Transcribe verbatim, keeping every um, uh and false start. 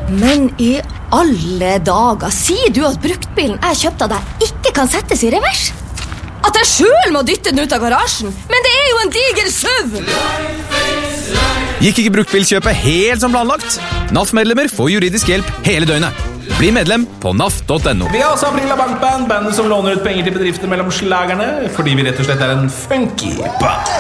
Men i alle dager, sier du at bruktbilen jeg kjøpte av deg ikke kan settes i revers? At jeg selv må dytte den ut av garasjen? Men det er jo en diger SUV! Gikk ikke bruktbilkjøpet helt som planlagt? N A F-medlemmer får juridisk hjelp hele døgnet. Bli medlem på N A F punktum no. Vi har også Aprila Bankband, bandet som låner ut penger til bedrifter mellom slagerne, fordi vi rett og slett er en funky band.